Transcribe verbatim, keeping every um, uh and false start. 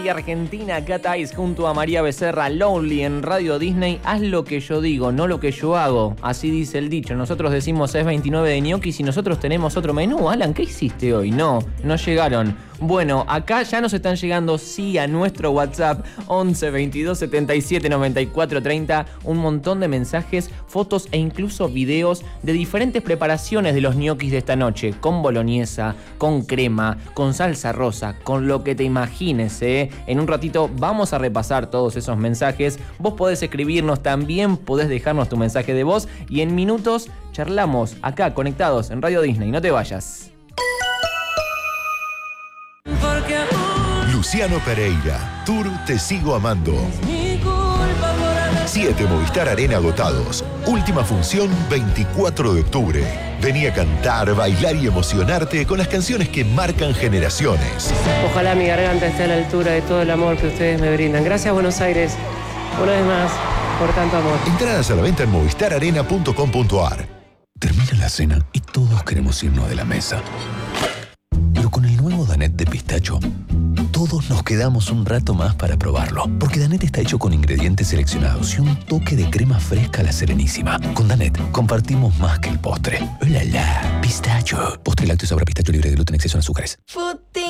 y Argentina, Cat Eyes junto a María Becerra, Lonely en Radio Disney. Haz lo que yo digo, no lo que yo hago. Así dice el dicho. Nosotros decimos es veintinueve de ñoquis y nosotros tenemos otro menú. Alan, ¿qué hiciste hoy? No, no llegaron. Bueno, acá ya nos están llegando, sí, a nuestro WhatsApp once veintidós setenta y siete noventa y cuatro treinta un montón de mensajes, fotos e incluso videos de diferentes preparaciones de los ñoquis de esta noche, con boloñesa, con crema, con salsa rosa, con lo que te imagines, ¿eh? En un ratito vamos a repasar todos esos mensajes. Vos podés escribirnos, también podés dejarnos tu mensaje de voz y en minutos charlamos acá conectados en Radio Disney. No te vayas. Luciano Pereira, Tour Te Sigo Amando. Siete Movistar Arena agotados. Última función veinticuatro de octubre. Vení a cantar, bailar y emocionarte con las canciones que marcan generaciones. Ojalá mi garganta esté a la altura de todo el amor que ustedes me brindan. Gracias, Buenos Aires, una vez más, por tanto amor. Entradas a la venta en movistar arena punto com punto a r. Termina la cena y todos queremos irnos de la mesa. Pero con el nuevo Danette de pistacho, todos nos quedamos un rato más para probarlo. Porque Danette está hecho con ingredientes seleccionados y un toque de crema fresca a la Serenísima. Con Danette compartimos más que el postre. ¡Oh, la, la! Pistacho. Postre lácteo sabor a pistacho libre de gluten, exceso en azúcares.